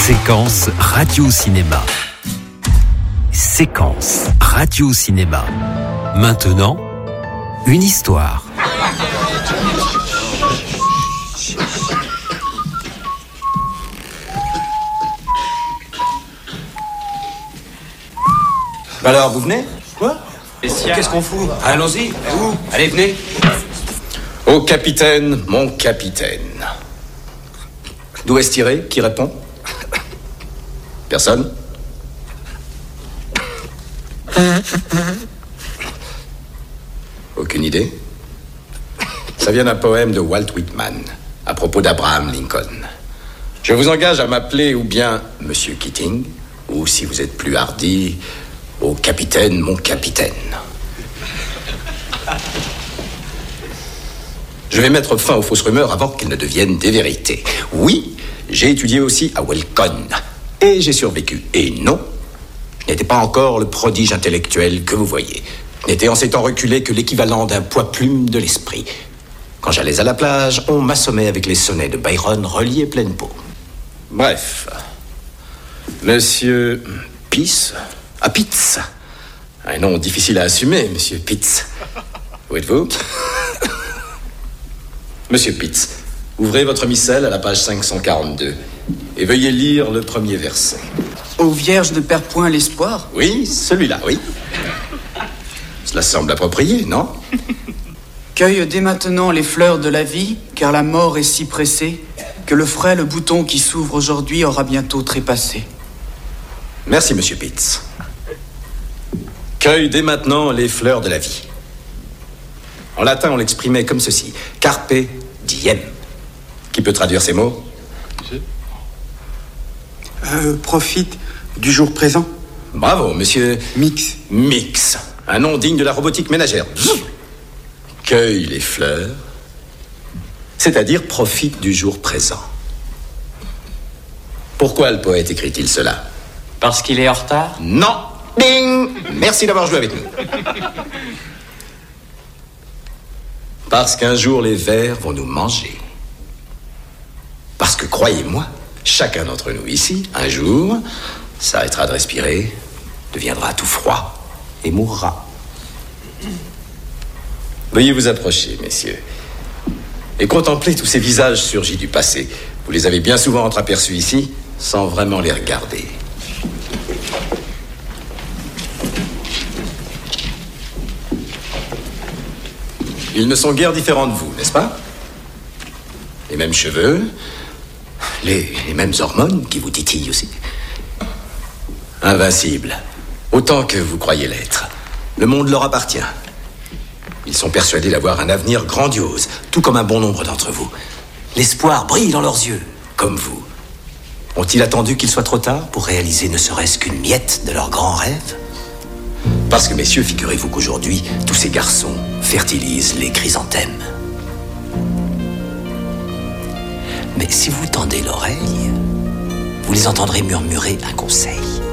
Séquence radio-cinéma. Séquence radio-cinéma. Maintenant, une histoire. Alors, vous venez? Quoi? Qu'est-ce qu'on fout? Allons-y. Où? Allez, venez. Au capitaine, mon capitaine. D'où est-ce tiré? Qui répond? Personne? Aucune idée? Ça vient d'un poème de Walt Whitman à propos d'Abraham Lincoln. Je vous engage à m'appeler ou bien Monsieur Keating, ou si vous êtes plus hardi, au capitaine, mon capitaine. Je vais mettre fin aux fausses rumeurs avant qu'elles ne deviennent des vérités. Oui, j'ai étudié aussi à Welcome. Et j'ai survécu. Et non, je n'étais pas encore le prodige intellectuel que vous voyez. Je n'étais en ces temps reculé que l'équivalent d'un poids-plume de l'esprit. Quand j'allais à la plage, on m'assommait avec les sonnets de Byron reliés pleine peau. Bref, Monsieur Pitts. Ah, Pitts. Un nom difficile à assumer, Monsieur Pitts. Où êtes-vous? Monsieur Pitts, ouvrez votre missel à la page 542 et veuillez lire le premier verset. Ô Vierge ne perds point l'espoir. Oui, celui-là, oui. Cela semble approprié, non? Cueille dès maintenant les fleurs de la vie, car la mort est si pressée que le frêle bouton qui s'ouvre aujourd'hui aura bientôt trépassé. Merci, Monsieur Pitts. Cueille dès maintenant les fleurs de la vie. En latin, on l'exprimait comme ceci. Carpe diem. Qui peut traduire ces mots? Profite du jour présent. Bravo, monsieur... Mix. Mix. Un nom digne de la robotique ménagère. Cueille les fleurs, c'est-à-dire profite du jour présent. Pourquoi le poète écrit-il cela? Parce qu'il est en retard? Non. Ding. Merci d'avoir joué avec nous. Parce qu'un jour les vers vont nous manger. Parce que, croyez-moi, chacun d'entre nous ici, un jour, s'arrêtera de respirer, deviendra tout froid et mourra. Veuillez vous approcher, messieurs, et contempler tous ces visages surgis du passé. Vous les avez bien souvent entreaperçus ici, sans vraiment les regarder. Ils ne sont guère différents de vous, n'est-ce pas? Les mêmes cheveux, les mêmes hormones qui vous titillent aussi. Invincibles, autant que vous croyez l'être. Le monde leur appartient. Ils sont persuadés d'avoir un avenir grandiose, tout comme un bon nombre d'entre vous. L'espoir brille dans leurs yeux, comme vous. Ont-ils attendu qu'il soit trop tard pour réaliser ne serait-ce qu'une miette de leur grand rêve? Parce que, messieurs, figurez-vous qu'aujourd'hui, tous ces garçons fertilisent les chrysanthèmes. Mais si vous tendez l'oreille, vous les entendrez murmurer un conseil.